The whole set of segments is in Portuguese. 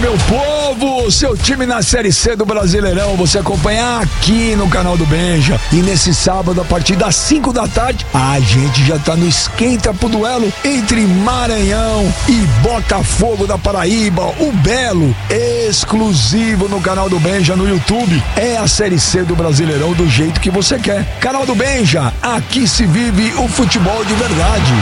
meu povo, seu time na Série C do Brasileirão, você acompanha aqui no canal do Benja. E nesse sábado, a partir das 5 da tarde, a gente já tá no esquenta pro duelo entre Maranhão e Botafogo da Paraíba, o Belo, exclusivo no canal do Benja no YouTube. É a Série C do Brasileirão do jeito que você quer. Canal do Benja, aqui se vive o futebol de verdade.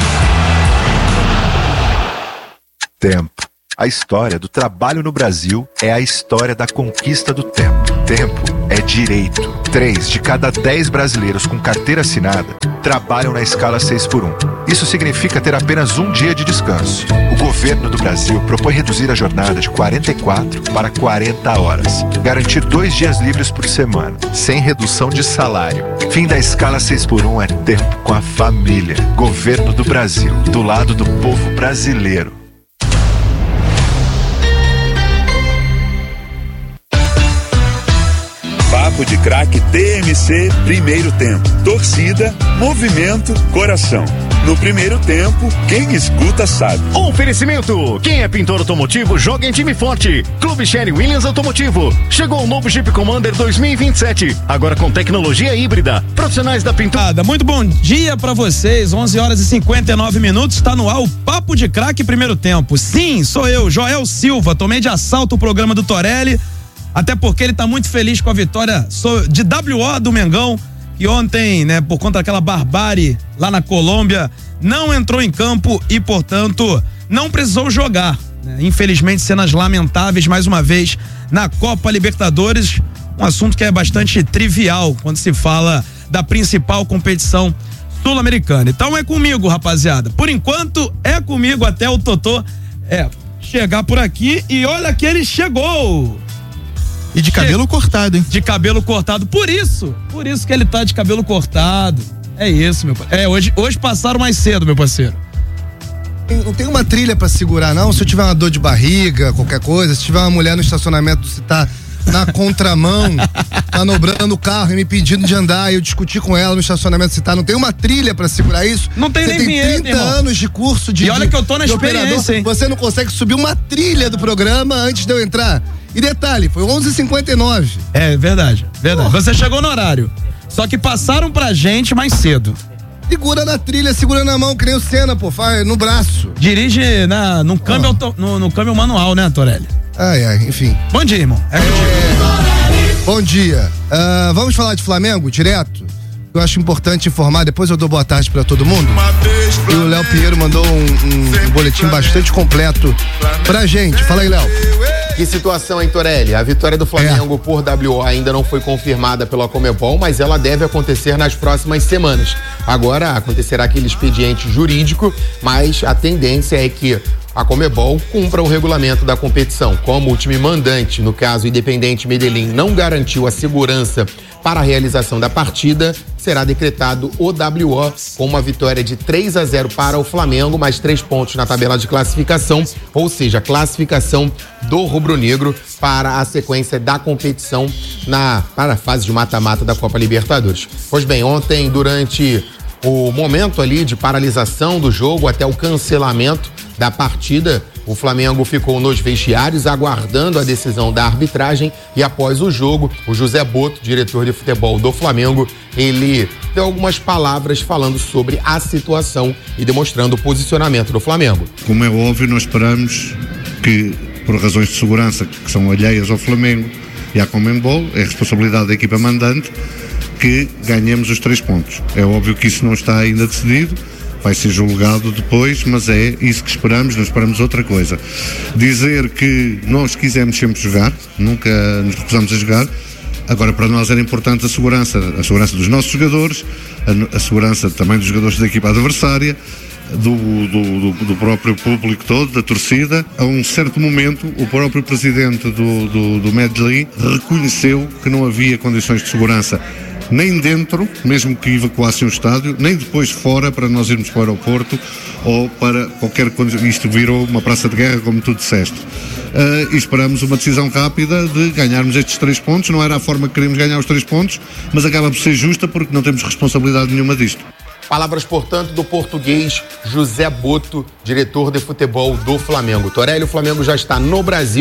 Tempo. A história do trabalho no Brasil é a história da conquista do tempo. Tempo é direito. 3 de cada 10 brasileiros com carteira assinada trabalham na escala 6x1. Isso significa ter apenas um dia de descanso. O governo do Brasil propõe reduzir a jornada de 44 para 40 horas. Garantir 2 dias livres por semana, sem redução de salário. Fim da escala 6x1 é tempo com a família. Governo do Brasil, do lado do povo brasileiro. Papo de Craque TMC, primeiro tempo. Torcida, movimento, coração. No primeiro tempo, quem escuta sabe. Oferecimento: quem é pintor automotivo, joga em time forte. Clube Sherry Williams Automotivo. Chegou o novo Jeep Commander 2027, agora com tecnologia híbrida. Profissionais da pintura. Muito bom dia pra vocês, 11 horas e 59 minutos, tá no ar o Papo de Craque primeiro tempo. Sim, sou eu, Joel Silva, tomei de assalto o programa do Torelli, até porque ele tá muito feliz com a vitória de WO do Mengão, que ontem, né, por conta daquela barbárie lá na Colômbia, não entrou em campo e, portanto, não precisou jogar, né? Infelizmente, cenas lamentáveis mais uma vez na Copa Libertadores, um assunto que é bastante trivial quando se fala da principal competição sul-americana. Então é comigo, rapaziada. Por enquanto, é comigo até o Totô chegar por aqui, e olha que ele chegou! E de cabelo cortado, hein? De cabelo cortado. Por isso que ele tá de cabelo cortado. É isso, meu parceiro. Hoje passaram mais cedo, meu parceiro. Não tem uma trilha pra segurar, não? Se eu tiver uma dor de barriga, qualquer coisa, se tiver uma mulher no estacionamento, se tá na contramão, manobrando o carro e me pedindo de andar, e eu discutir com ela no estacionamento, se tá, não tem uma trilha pra segurar isso? Não tem nem vinheta, Você tem 30 anos de curso de... E olha que eu tô na experiência, hein? Você não consegue subir uma trilha do programa antes de eu entrar. E detalhe, foi 11h59. É verdade. Você chegou no horário. Só que passaram pra gente mais cedo. Segura na trilha, segura na mão, que nem o Senna, pô, faz no braço. Dirige no câmbio, no câmbio manual, né, Torelli? Enfim. Bom dia, irmão. Bom dia. Vamos falar de Flamengo direto? Eu acho importante informar, depois eu dou boa tarde pra todo mundo. E o Léo Pinheiro mandou um boletim bastante completo pra gente. Fala aí, Léo. Que situação, hein, Torelli? A vitória do Flamengo por WO ainda não foi confirmada pela Conmebol, mas ela deve acontecer nas próximas semanas. Agora acontecerá aquele expediente jurídico, mas a tendência é que a Conmebol cumpra o regulamento da competição. Como o time mandante, no caso Independente Medellín, não garantiu a segurança para a realização da partida, será decretado o WO com uma vitória de 3-0 para o Flamengo, mais 3 pontos na tabela de classificação, ou seja, classificação do rubro-negro para a sequência da competição para a fase de mata-mata da Copa Libertadores. Pois bem, ontem, durante o momento ali de paralisação do jogo até o cancelamento da partida, o Flamengo ficou nos vestiários aguardando a decisão da arbitragem, e após o jogo, o José Boto, diretor de futebol do Flamengo, ele deu algumas palavras falando sobre a situação e demonstrando o posicionamento do Flamengo. Como é óbvio, nós esperamos que, por razões de segurança que são alheias ao Flamengo e à Conmebol, é responsabilidade da equipa mandante, que ganhemos os 3 pontos. É óbvio que isso não está ainda decidido, vai ser julgado depois, mas é isso que esperamos, não esperamos outra coisa. Dizer que nós quisemos sempre jogar, nunca nos recusamos a jogar. Agora, para nós era importante a segurança dos nossos jogadores, a segurança também dos jogadores da equipa adversária, do próprio público todo, da torcida. A um certo momento, o próprio presidente do Medellín reconheceu que não havia condições de segurança nem dentro, mesmo que evacuassem o estádio, nem depois fora, para nós irmos para o aeroporto ou para qualquer coisa. Isto virou uma praça de guerra, como tu disseste. E esperamos uma decisão rápida de ganharmos estes 3 pontos. Não era a forma que queríamos ganhar os 3 pontos, mas acaba por ser justa porque não temos responsabilidade nenhuma disto. Palavras, portanto, do português José Boto, diretor de futebol do Flamengo. Torelli, o Flamengo já está no Brasil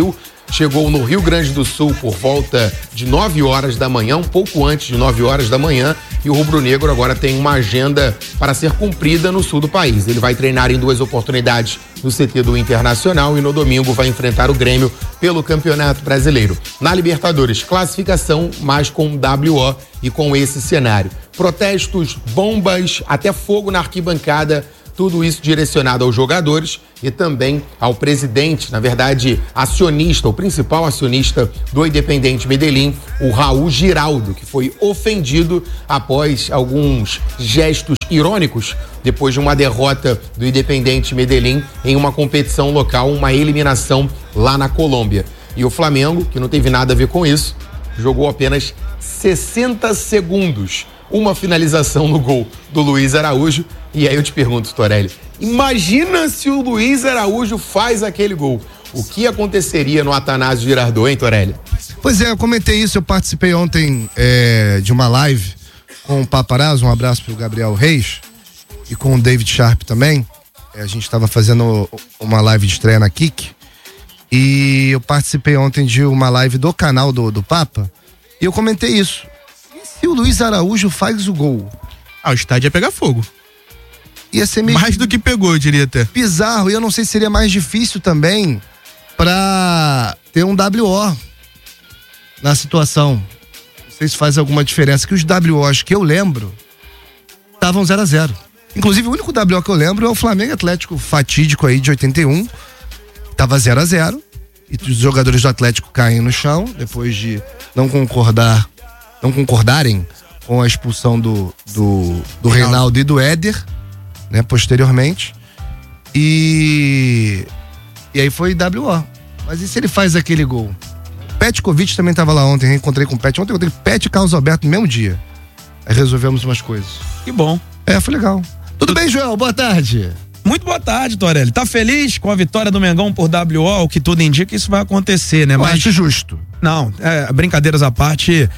chegou no Rio Grande do Sul por volta de 9 horas da manhã, um pouco antes de 9 horas da manhã, e o rubro-negro agora tem uma agenda para ser cumprida no sul do país. Ele vai treinar em 2 oportunidades no CT do Internacional e no domingo vai enfrentar o Grêmio pelo Campeonato Brasileiro. Na Libertadores, classificação, mas com WO e com esse cenário. Protestos, bombas, até fogo na arquibancada, tudo isso direcionado aos jogadores e também ao presidente, na verdade, acionista, o principal acionista do Independente Medellín, o Raul Giraldo, que foi ofendido após alguns gestos irônicos depois de uma derrota do Independente Medellín em uma competição local, uma eliminação lá na Colômbia. E o Flamengo, que não teve nada a ver com isso, jogou apenas 60 segundos. Uma finalização no gol do Luiz Araújo. E aí eu te pergunto, Torelli, imagina se o Luiz Araújo faz aquele gol. O que aconteceria no Atanásio Girardot, hein, Torelli? Pois é, eu comentei isso, eu participei ontem de uma live com o Paparazzo, um abraço pro Gabriel Reis e com o David Sharp também. A gente estava fazendo uma live de estreia na Kik e eu participei ontem de uma live do canal do Papa e eu comentei isso. Se o Luiz Araújo faz o gol, o estádio ia pegar fogo. Ia ser meio mais do que pegou, eu diria até. Bizarro, e eu não sei se seria mais difícil também pra ter um WO na situação. Não sei se faz alguma diferença, que os WOs que eu lembro estavam 0-0. Inclusive o único WO que eu lembro é o Flamengo Atlético fatídico aí de 81. Tava 0-0 e os jogadores do Atlético caem no chão depois de não concordarem com a expulsão do Reinaldo e do Éder, né, posteriormente. E aí foi WO. Mas e se ele faz aquele gol? Petkovic também estava lá ontem, encontrei com o Pet. Ontem eu encontrei Pet e Carlos Alberto no mesmo dia. Aí resolvemos umas coisas. Que bom. Foi legal. Tudo bem, Joel? Boa tarde. Muito boa tarde, Torelli. Tá feliz com a vitória do Mengão por WO? O que tudo indica, isso vai acontecer, né? Mas acho justo. Não, brincadeiras à parte,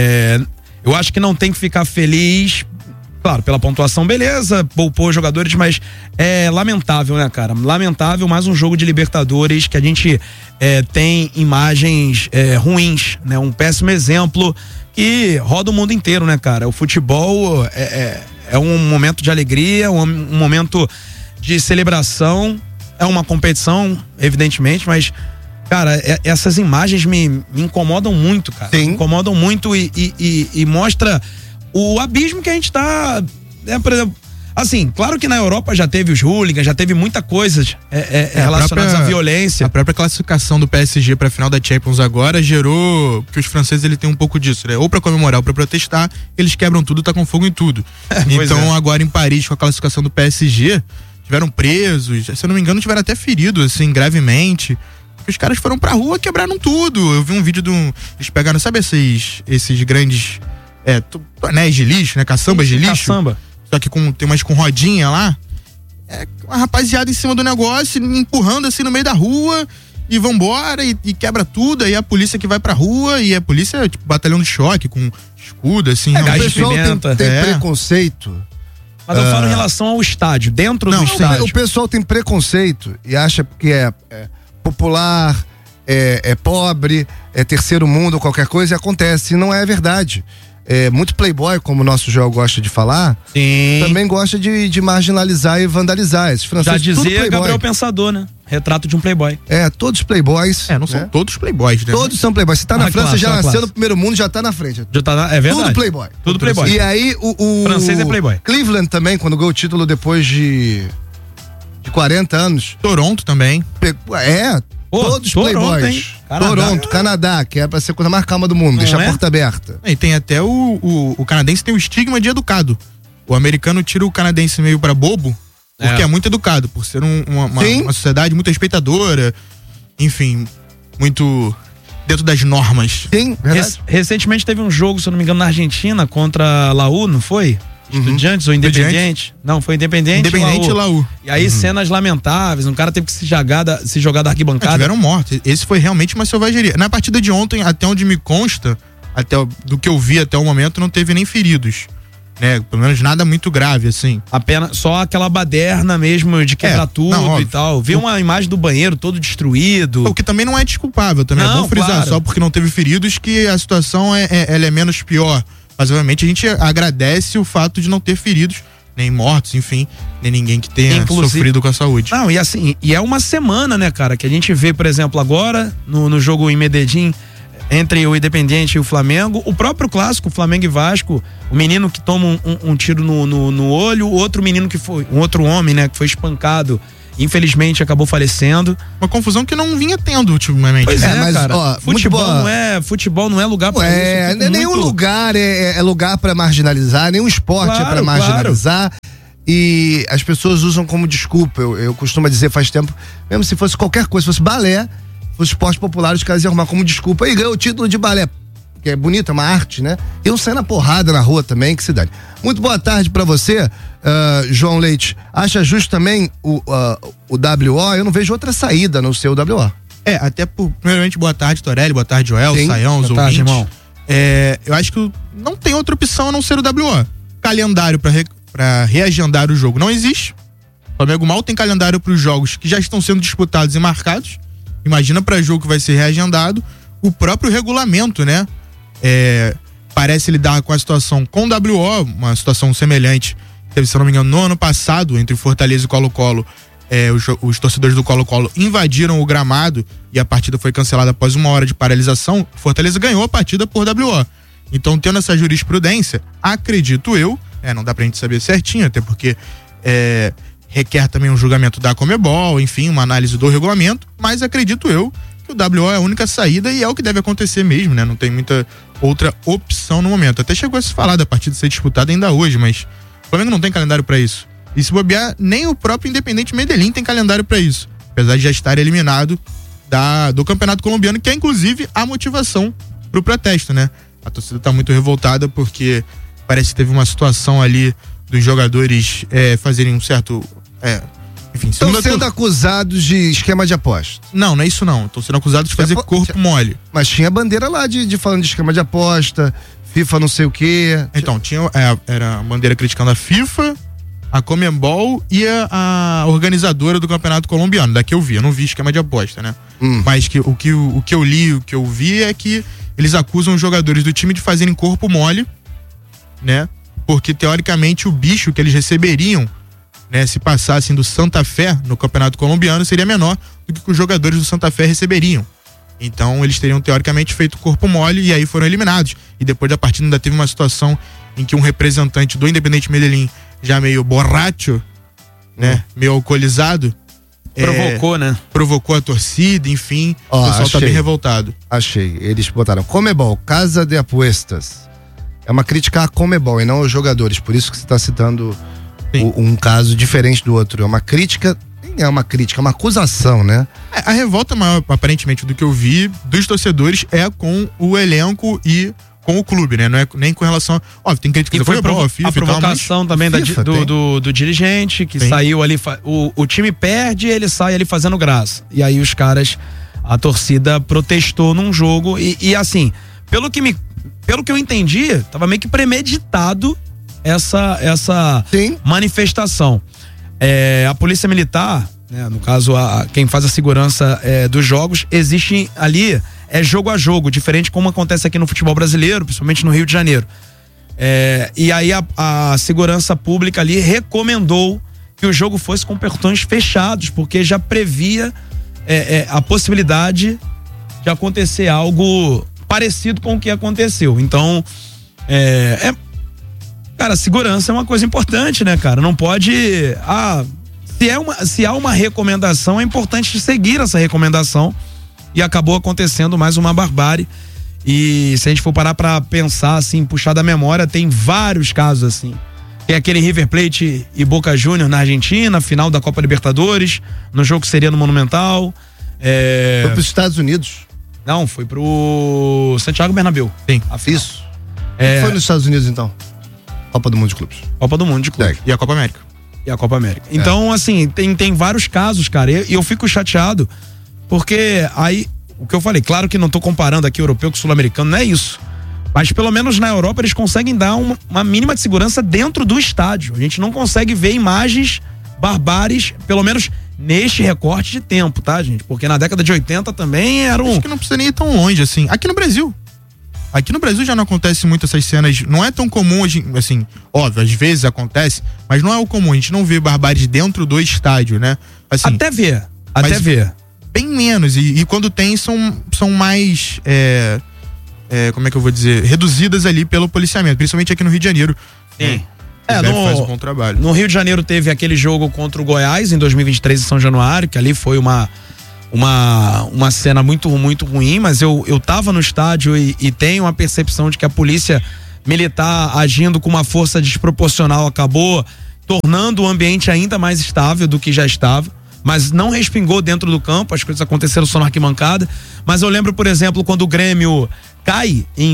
eu acho que não tem que ficar feliz, claro, pela pontuação, beleza, poupou os jogadores, mas é lamentável, né, cara? Lamentável, mais um jogo de Libertadores que a gente tem imagens ruins, né? Um péssimo exemplo que roda o mundo inteiro, né, cara? O futebol é um momento de alegria, um momento de celebração, é uma competição, evidentemente, mas, cara, essas imagens me incomodam muito, cara. Sim. Me incomodam muito e mostra o abismo que a gente tá, por exemplo, assim, claro que na Europa já teve os hooligans, já teve muita coisa relacionada à violência. A própria classificação do PSG pra final da Champions agora gerou, porque os franceses ele tem um pouco disso, né? Ou pra comemorar ou pra protestar, eles quebram tudo, tacam fogo em tudo. Então agora em Paris, com a classificação do PSG, tiveram presos, se eu não me engano tiveram até feridos, assim, gravemente. Os caras foram pra rua, quebraram tudo. Eu vi um vídeo eles pegaram, sabe esses grandes tonéis de lixo, né? Caçambas de lixo. Caçamba. Só que tem umas com rodinha lá. Uma rapaziada em cima do negócio, empurrando assim no meio da rua e vambora e quebra tudo. Aí a polícia que vai pra rua e a polícia, tipo, batalhão de choque com escudo, assim. O pessoal tem preconceito. Mas eu falo em relação ao estádio, dentro do estádio. O pessoal tem preconceito e acha que é popular, é pobre, é terceiro mundo, qualquer coisa, e acontece. E não é verdade. Muito playboy, como o nosso Joel gosta de falar, sim, também gosta de marginalizar e vandalizar. Esses franceses, já dizia Gabriel Pensador, né? Retrato de um playboy. Todos playboys. Não são todos playboys, né? Todos são playboys. Você tá na França, já nasceu no primeiro mundo, já tá na frente. Já tá é verdade. Tudo playboy. Tudo playboy. E aí o francês é playboy. Cleveland também, quando ganhou o título depois de 40 anos. Toronto também. Todos playboys. Toronto, Canadá, que é pra ser a coisa mais calma do mundo, deixa a porta aberta. E tem até o canadense tem o estigma de educado. O americano tira o canadense meio pra bobo, porque é muito educado, por ser uma sociedade muito respeitadora, enfim, muito dentro das normas. Sim, verdade. Recentemente teve um jogo, se eu não me engano, na Argentina, contra Laú, não foi? Estudiantes ou Independiente? Não, foi Independente e Laú. E aí cenas lamentáveis, um cara teve que se jogar da arquibancada. Tiveram morte. Esse foi realmente uma selvageria. Na partida de ontem, até onde me consta, do que eu vi até o momento, não teve nem feridos. né? Pelo menos nada muito grave, assim. Apenas só aquela baderna mesmo de quebrar tudo e tal. Ver uma imagem do banheiro todo destruído. O que também não é desculpável, também é bom frisar, claro. Só porque não teve feridos que a situação ela é menos pior. Mas obviamente a gente agradece o fato de não ter feridos, nem mortos, enfim, nem ninguém que tenha sofrido com a saúde. Não, e assim, e é uma semana, né, cara, que a gente vê, por exemplo, agora, no jogo em Medellín, entre o Independiente e o Flamengo, o próprio clássico, Flamengo e Vasco, o menino que toma um tiro no olho, o outro menino um outro homem, né, que foi espancado, infelizmente acabou falecendo. Uma confusão que não vinha tendo ultimamente. Pois mas, cara, ó, futebol não é lugar pra isso. Nenhum lugar é lugar pra marginalizar, nenhum esporte é pra marginalizar. Claro. E as pessoas usam como desculpa, eu costumo dizer faz tempo, mesmo se fosse qualquer coisa, se fosse balé, fosse esporte popular, os caras iam arrumar como desculpa, e ganhou o título de balé, que é bonito, é uma arte, né? Iam sair na porrada na rua também, que cidade. Muito boa tarde pra você, João Leite. Acha justo também o WO? Eu não vejo outra saída no seu WO. Até primeiramente, boa tarde, Torelli, boa tarde, Joel, Saião, os ouvintes. Irmão. Eu acho que não tem outra opção a não ser o WO. Calendário pra reagendar o jogo não existe. O Flamengo mal tem calendário pros jogos que já estão sendo disputados e marcados. Imagina pra jogo que vai ser reagendado. O próprio regulamento, né? Parece lidar com a situação com o WO, uma situação semelhante, teve, se eu não me engano, no ano passado, entre Fortaleza e Colo-Colo. Os torcedores do Colo-Colo invadiram o gramado e a partida foi cancelada após 1 hora de paralisação. Fortaleza ganhou a partida por WO. Então, tendo essa jurisprudência, acredito eu, não dá pra gente saber certinho, até porque requer também um julgamento da Conmebol, enfim, uma análise do regulamento, mas acredito eu que o WO é a única saída e é o que deve acontecer mesmo, né? Não tem muita outra opção no momento. Até chegou a se falar da partida ser disputada ainda hoje, mas o Flamengo não tem calendário pra isso. E se bobear, nem o próprio Independiente Medellín tem calendário pra isso, apesar de já estar eliminado do Campeonato Colombiano, que é inclusive a motivação pro protesto, né? A torcida tá muito revoltada porque parece que teve uma situação ali dos jogadores fazerem um certo... enfim, estão sendo acusados de esquema de aposta. Não é isso não. Estão sendo acusados de fazer corpo mole. Mas tinha bandeira lá de falando de esquema de aposta, FIFA não sei o quê. Então, era a bandeira criticando a FIFA, a Conmebol e a organizadora do Campeonato Colombiano. Daqui eu vi, eu não vi esquema de aposta, né? Mas o que eu li, o que eu vi é que eles acusam os jogadores do time de fazerem corpo mole, né? Porque teoricamente o bicho que eles receberiam, né, se passassem do Santa Fé no Campeonato Colombiano, seria menor do que os jogadores do Santa Fé receberiam. Então eles teriam teoricamente feito corpo mole e aí foram eliminados. E depois da partida ainda teve uma situação em que um representante do Independiente Medellín, já meio borracho, né, meio alcoolizado, provocou, né? Provocou a torcida, enfim, o pessoal tá bem revoltado. Achei, eles botaram Conmebol, Casa de Apuestas. É uma crítica à Conmebol e não aos jogadores, por isso que você está citando um caso diferente do outro. É uma crítica, nem é uma crítica, é uma acusação, né? A revolta maior, aparentemente, do que eu vi dos torcedores é com o elenco e com o clube, né? Não é nem com relação. Óbvio, tem crítica. Foi a provocação também do dirigente que saiu ali. O time perde, ele sai ali fazendo graça. E aí a torcida protestou num jogo e assim, pelo que eu entendi, tava meio que premeditado essa manifestação. A polícia militar, né, no caso quem faz a segurança dos jogos, existe ali jogo a jogo, diferente como acontece aqui no futebol brasileiro, principalmente no Rio de Janeiro. E aí a segurança pública ali recomendou que o jogo fosse com portões fechados, porque já previa a possibilidade de acontecer algo parecido com o que aconteceu. Então, cara, segurança é uma coisa importante, né, cara? Não pode... Se há uma recomendação, é importante seguir essa recomendação. E acabou acontecendo mais uma barbárie. E se a gente for parar pra pensar, assim, puxar da memória, tem vários casos assim. Tem aquele River Plate e Boca Juniors na Argentina, final da Copa Libertadores, no jogo que seria no Monumental. Foi pros Estados Unidos? Não, foi pro Santiago Bernabéu. Sim. Isso. Foi nos Estados Unidos, então? Copa do Mundo de Clubes. Copa do Mundo de Clubes. E a Copa América. Então, assim, tem vários casos, cara. E eu fico chateado, porque aí, o que eu falei, claro que não tô comparando aqui europeu com sul-americano, não é isso. Mas pelo menos na Europa eles conseguem dar uma mínima de segurança dentro do estádio. A gente não consegue ver imagens barbáries, pelo menos neste recorte de tempo, tá, gente? Porque na década de 80 também era Acho que não precisa nem ir tão longe, assim. Aqui no Brasil já não acontece muito essas cenas, não é tão comum, assim, óbvio, às vezes acontece, mas não é o comum, a gente não vê barbáries dentro do estádio, né? Assim, até ver. Bem menos, e quando tem são mais, como é que eu vou dizer, reduzidas ali pelo policiamento, principalmente aqui no Rio de Janeiro. Sim. Faz um bom trabalho. No Rio de Janeiro teve aquele jogo contra o Goiás em 2023 em São Januário, que ali foi uma cena muito ruim, mas eu tava no estádio e tenho a percepção de que a polícia militar agindo com uma força desproporcional acabou tornando o ambiente ainda mais estável do que já estava, mas não respingou dentro do campo, as coisas aconteceram só na arquibancada. Mas eu lembro, por exemplo, quando o Grêmio cai em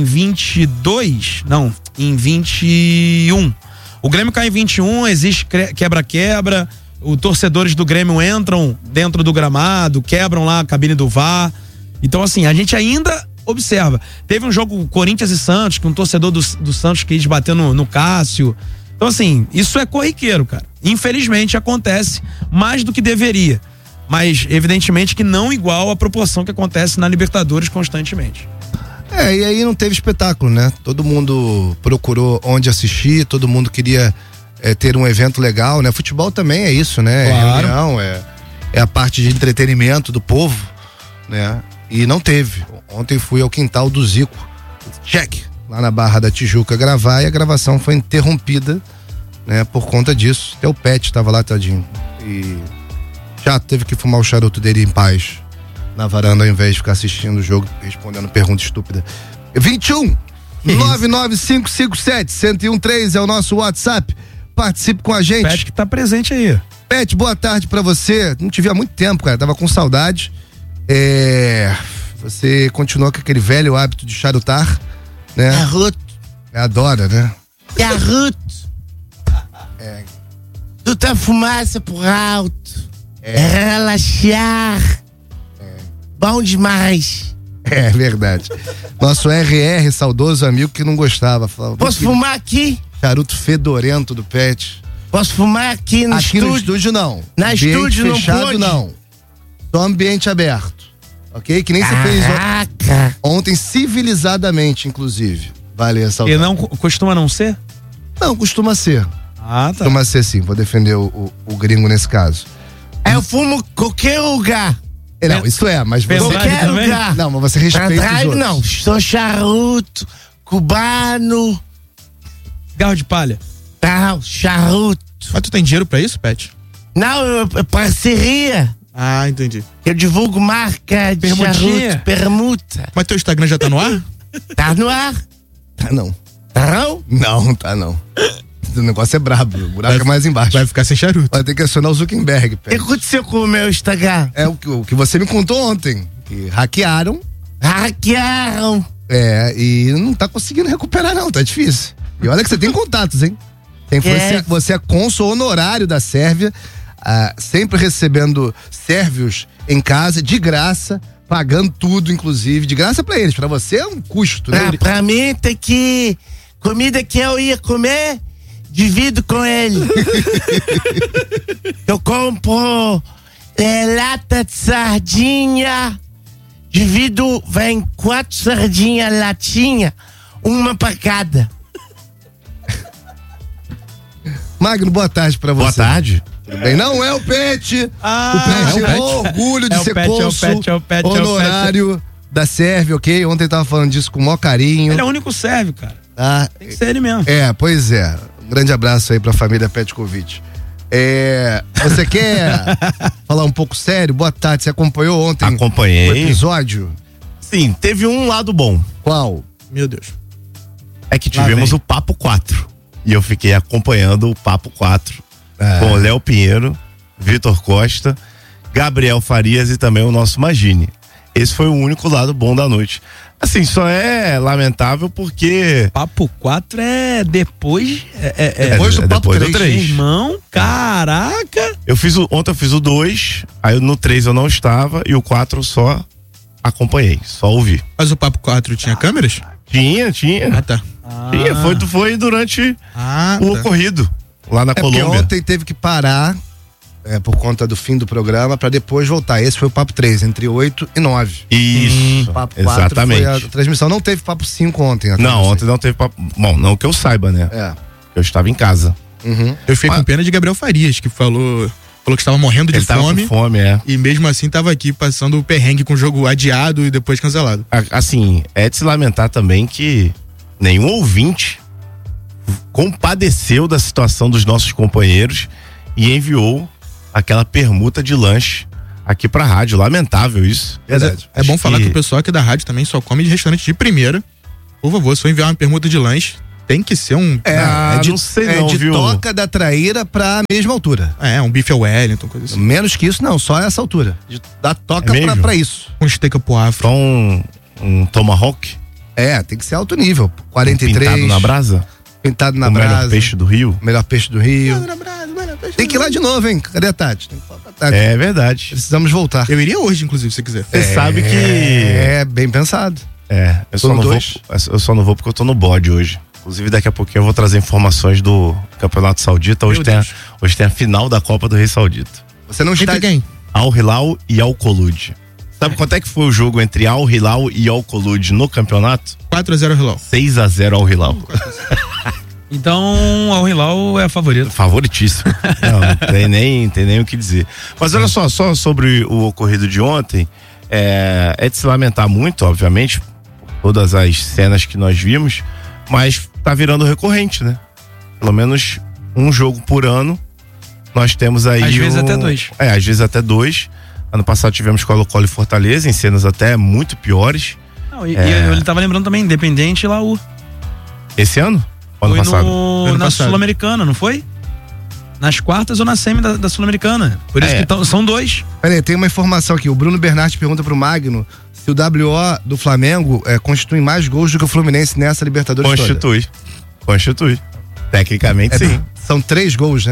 21. O Grêmio cai em 21, existe quebra-quebra, os torcedores do Grêmio entram dentro do gramado, quebram lá a cabine do VAR. Então, assim, a gente ainda observa. Teve um jogo Corinthians e Santos, que um torcedor do Santos quis bater no Cássio. Então, assim, isso é corriqueiro, cara. Infelizmente acontece mais do que deveria. Mas, evidentemente, que não igual à proporção que acontece na Libertadores constantemente. E aí não teve espetáculo, né? Todo mundo procurou onde assistir, todo mundo queria ter um evento legal, né? Futebol também é isso, né? Claro. Reunião, é a parte de entretenimento do povo, né? E não teve. Ontem fui ao quintal do Zico, lá na Barra da Tijuca gravar, e a gravação foi interrompida, né? Por conta disso. Até o Pet tava lá, tadinho. E já teve que fumar o charuto dele em paz na varanda, ao invés de ficar assistindo o jogo, respondendo pergunta estúpida. 21 99557-1013 é o nosso WhatsApp. Participe com a gente. Pet que tá presente aí. Pet, boa tarde pra você. Não te vi há muito tempo, cara. Tava com saudade. Você continuou com aquele velho hábito de charutar, né? Garoto. Adora, né? Garoto. Tudo a fumaça por alto. Relaxar. Bom demais. É verdade. Nosso RR, saudoso amigo que não gostava. Falava, posso fumar aqui? Charuto fedorento do Pet. Posso fumar aqui no estúdio? Aqui no estúdio não. Na estúdio fechado, não pode? Não. Só ambiente aberto. Ok? Que nem você fez ontem, civilizadamente, inclusive. Vale essa. E não costuma não ser? Não, costuma ser. Ah, tá. Costuma ser sim. Vou defender o gringo nesse caso. Eu fumo qualquer lugar. Não, isso mas você... Qualquer lugar. Não, mas você respeita os outros. Não, sou charuto, cubano. Cigarro de palha. Não, charuto. Mas tu tem dinheiro pra isso, Pet? Não, é parceria. Ah, entendi. Eu divulgo marca de charuto, permuta. Mas teu Instagram já tá no ar? Tá no ar. Tá não. Tá não? Não, tá não. O negócio é brabo, o buraco é mais embaixo. Vai ficar sem charuto. Vai ter que acionar o Zuckerberg. O que aconteceu com o meu Instagram? É o que você me contou ontem. Que hackearam. E não tá conseguindo recuperar não, tá difícil. E olha que você tem contatos, hein? Você é cônsul honorário da Sérvia, sempre recebendo sérvios em casa, de graça, pagando tudo, inclusive, de graça pra eles. Pra você é um custo, né? Pra mim tem que... Comida que eu ia comer, divido com ele. Eu compro lata de sardinha, divido, vem 4 sardinhas latinha, uma pra cada. Magno, boa tarde pra você. Boa tarde. Tudo bem? Não é o Pet. O Pet é um orgulho de ser cônsul honorário da Sérvia, ok? Ontem ele tava falando disso com o maior carinho. Ele é o único sérvio, cara. Tem que ser ele mesmo. Pois é. Um grande abraço aí pra família Petkovic. Você quer falar um pouco sério? Boa tarde, você acompanhou ontem? Acompanhei. O episódio? Sim, teve um lado bom. Qual? Meu Deus. É que tivemos o Papo 4. E eu fiquei acompanhando o Papo 4 com o Léo Pinheiro, Vitor Costa, Gabriel Farias e também o nosso Magini. Esse foi o único lado bom da noite. Assim, só é lamentável porque... Papo 4 é depois... Depois do Papo 3. Irmão, caraca! Ontem eu fiz o 2, aí no 3 eu não estava e o 4 eu só acompanhei, só ouvi. Mas o Papo 4 tinha câmeras? Tinha. Ah, tá. Tinha, foi durante o ocorrido lá na Colômbia. Porque ontem teve que parar por conta do fim do programa pra depois voltar. Esse foi o Papo 3, entre 8 e 9. Isso, Papo 4 exatamente. foi a transmissão. Não teve Papo 5 ontem. Não, ontem não teve Papo... Bom, não que eu saiba, né? Eu estava em casa. Eu fiquei com pena de Gabriel Farias, que falou que estava morrendo de fome. Tava com fome, E mesmo assim tava aqui passando o perrengue com o jogo adiado e depois cancelado. Assim, é de se lamentar também que nenhum ouvinte compadeceu da situação dos nossos companheiros e enviou aquela permuta de lanche aqui pra rádio. Lamentável isso. Verdade. É bom falar que o pessoal aqui da rádio também só come de restaurante de primeira. Por favor, se for enviar uma permuta de lanche, tem que ser um... de Toca da Traíra pra mesma altura. Um bife Wellington, coisa assim. Menos que isso não, só essa altura. Da Toca pra isso. Um steak poafro. Só um tomahawk? Tem que ser alto nível. 43. Pintado na brasa? Pintado na brasa. Melhor peixe do Rio? Melhor peixe do Rio. Tem que ir lá de novo, hein? Cadê a Tati? Tem que falar pra Tati. É verdade. Precisamos voltar. Eu iria hoje, inclusive, se quiser. Você sabe que... É bem pensado. Eu só não vou porque eu tô no bode hoje. Inclusive, daqui a pouquinho eu vou trazer informações do Campeonato Saudita. Hoje tem a final da Copa do Rei Saudita. Você não está... quem? Al Hilal e Al Kholoud. Sabe quanto é que foi o jogo entre Al Hilal e Al Kholoud no campeonato? 4-0 Al Hilal. 6-0 Al Hilal. Então, Al Hilal é favorito. Favoritíssimo. Não tem nem o que dizer. Mas olha só sobre o ocorrido de ontem, é de se lamentar muito, obviamente, por todas as cenas que nós vimos, mas tá virando recorrente, né? Pelo menos um jogo por ano, nós temos aí... Às vezes até dois. Às vezes até dois. Ano passado tivemos Colo-Colo e Fortaleza, em cenas até muito piores. E ele tava lembrando também, Independente e Laú. Esse ano? Ou ano passado? Na Sul-Americana, não foi? Nas quartas ou na semi da Sul-Americana. Por isso que são dois. Peraí, tem uma informação aqui. O Bruno Bernardi pergunta pro Magno se o WO do Flamengo constitui mais gols do que o Fluminense nessa Libertadores Constitui. Tecnicamente, sim. São 3 gols, né?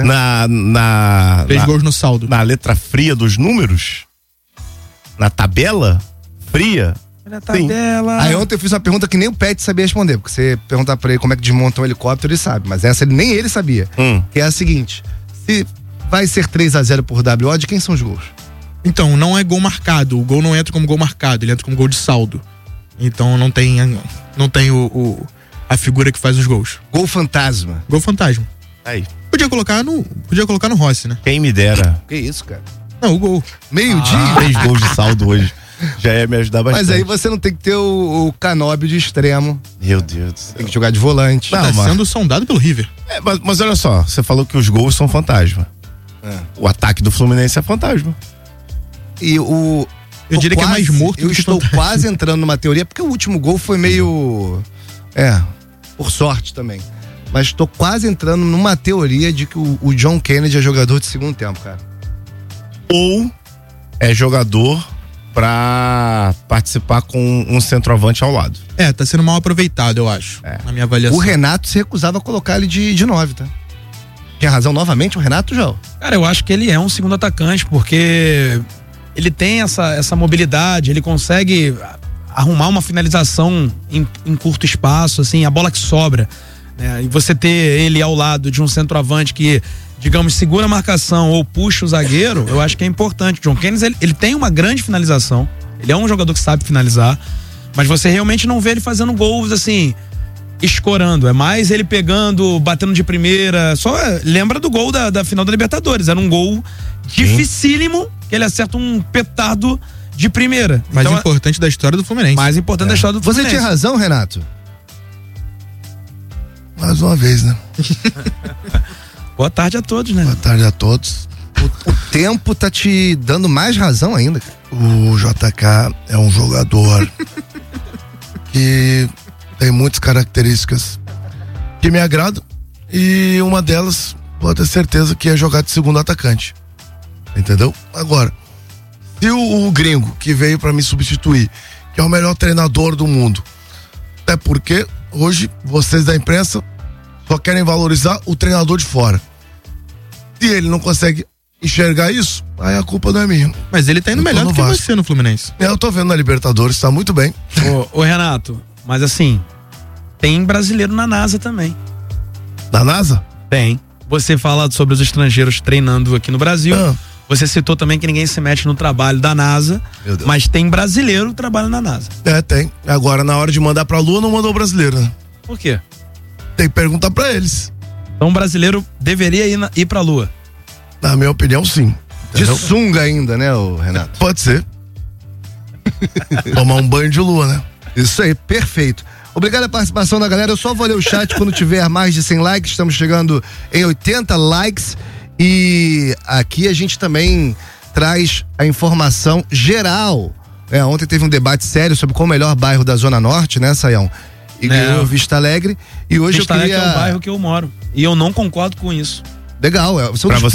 3 gols no saldo. Na letra fria dos números? Na tabela fria? Na tabela. Aí ontem eu fiz uma pergunta que nem o Pet sabia responder, porque você perguntar pra ele como é que desmonta um helicóptero, ele sabe, mas essa nem ele sabia. Que é a seguinte: se vai ser 3-0 por WO, de quem são os gols? Então, não é gol marcado, o gol não entra como gol marcado, ele entra como gol de saldo. Então não tem a figura que faz os gols. Gol fantasma. Gol fantasma. Aí. Podia colocar no Rossi, né? Quem me dera. Que isso, cara? Não, o gol. Meio-dia. 3 gols de saldo hoje. Já ia me ajudar bastante. Mas aí você não tem que ter o Canóbio de extremo. Meu Deus do céu. Tem que jogar de volante. Tá sendo sondado pelo River. Mas olha só, você falou que os gols são fantasma. O ataque do Fluminense é fantasma. E eu diria que é mais morto do que estou quase entrando numa teoria, porque o último gol foi meio... por sorte também. Mas estou quase entrando numa teoria de que o John Kennedy é jogador de segundo tempo, cara. Ou é jogador pra participar com um centroavante ao lado. Tá sendo mal aproveitado, eu acho, na minha avaliação. O Renato se recusava a colocar ele de 9, tá? Tem razão novamente o Renato, João? Cara, eu acho que ele é um segundo atacante, porque ele tem essa mobilidade, ele consegue arrumar uma finalização em curto espaço, assim, a bola que sobra, né? E você ter ele ao lado de um centroavante que, digamos, segura a marcação ou puxa o zagueiro, eu acho que é importante. John Kennedy, ele tem uma grande finalização, ele é um jogador que sabe finalizar, mas você realmente não vê ele fazendo gols, assim, escorando, é mais ele pegando, batendo de primeira, só lembra do gol da final da Libertadores, era um gol dificílimo, que ele acerta um petardo de primeira. Mais importante da história do Fluminense. Mais importante da história do Fluminense. Você tinha razão, Renato? Mais uma vez, né? Boa tarde a todos, né? Boa tarde a todos. O tempo tá te dando mais razão ainda. O JK é um jogador que tem muitas características que me agradam, e uma delas, pode ter certeza, que é jogar de segundo atacante. Entendeu? Agora, se o gringo que veio pra me substituir, que é o melhor treinador do mundo, até porque hoje vocês da imprensa só querem valorizar o treinador de fora. Se ele não consegue enxergar isso, aí a culpa não é minha. Mas ele tá indo melhor do que você no Fluminense. Eu tô vendo na Libertadores, tá muito bem. Ô Renato, mas assim, Tem brasileiro na NASA também. Na NASA? Tem. Você fala sobre os estrangeiros treinando aqui no Brasil. Você citou também que ninguém se mete no trabalho da NASA, mas tem brasileiro que trabalha na NASA. Tem. Agora, na hora de mandar pra Lua, não mandou brasileiro, né? Por quê? Tem que perguntar pra eles. Então o brasileiro deveria ir pra Lua? Na minha opinião, sim. Entendeu? De sunga ainda, né, Renato? Pode ser. Tomar um banho de lua, né? Isso aí, perfeito. Obrigado a participação da galera. Eu só vou ler o chat quando tiver mais de 100 likes. Estamos chegando em 80 likes. E aqui a gente também traz a informação geral. Ontem teve um debate sério sobre qual o melhor bairro da Zona Norte, né, Saião? E ganhou Vista Alegre. E hoje Vista eu queria... Alegre é o bairro que eu moro. E eu não concordo com isso. Legal. Pra você